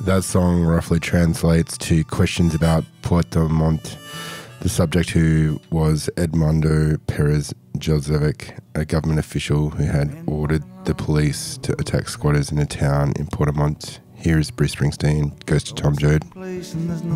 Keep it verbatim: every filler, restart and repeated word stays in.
That song roughly translates to questions about Puerto Montt. The subject, who was Edmundo Perez Josevic, a government official who had ordered the police to attack squatters in a town in Puerto Montt. Here is Bruce Springsteen, Goes to Tom Joad.